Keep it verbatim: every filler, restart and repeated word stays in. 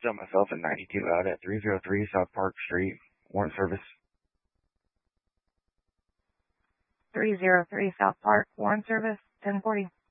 Dump myself at ninety-two out at three oh three South Park Street. Warrant service. three oh three South Park, warrant service, ten forty.